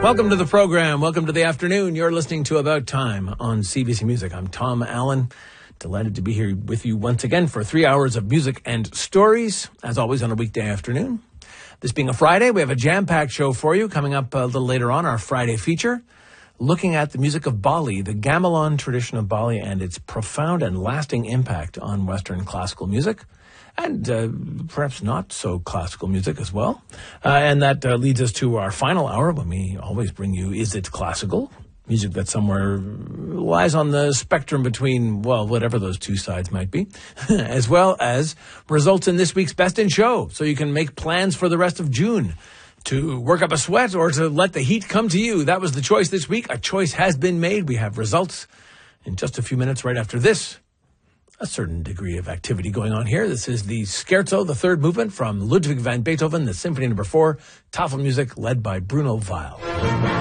Welcome to the program. Welcome to the afternoon. You're listening to About Time on CBC Music. I'm Tom Allen. Delighted to be here with you once again for 3 hours of music and stories, as always on a weekday afternoon. This being a Friday, we have a jam-packed show for you. Coming up a little later on, our Friday feature, looking at the music of Bali, the gamelan tradition of Bali, and its profound and lasting impact on Western classical music. And perhaps not so classical music as well. And that leads us to our final hour when we always bring you Is It Classical? Music that somewhere lies on the spectrum between, well, whatever those two sides might be, as well as results in this week's Best in Show. So you can make plans for the rest of June to work up a sweat or to let the heat come to you. That was the choice this week. A choice has been made. We have results in just a few minutes right after this. A certain degree of activity going on here. This is the Scherzo, the third movement from Ludwig van Beethoven, the Symphony No. 4, Tafelmusik, led by Bruno Weil.